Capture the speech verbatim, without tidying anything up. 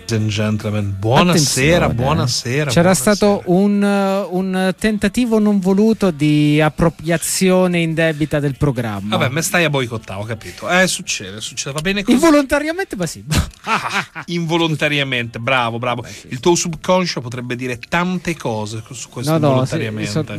and gentlemen, buonasera, Attenzione. buonasera. C'era buonasera. stato un, un tentativo non voluto di appropriazione indebita del programma. Vabbè, me stai a boicottare, ho capito. Eh, succede, succede, va bene così. Involontariamente, ma sì. Ah, involontariamente, bravo, bravo. Beh, sì. Il tuo subconscio potrebbe dire tante cose su questo No, no, involontariamente. sì, so-